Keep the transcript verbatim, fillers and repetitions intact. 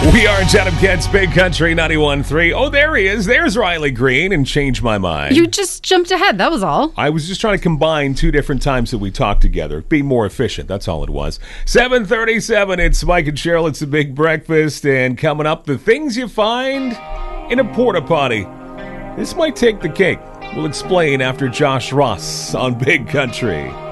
We are Chatham Kids, Big Country ninety-one point three. Oh, there he is. There's Riley Green, and Change My Mind. You just jumped ahead. That was all. I was just trying to combine two different times that we talked together. Be more efficient. That's all it was. seven thirty-seven. It's Mike and Cheryl. It's the Big Breakfast. And coming up, the things you find in a porta potty. This might take the cake. We'll explain after Josh Ross on Big Country.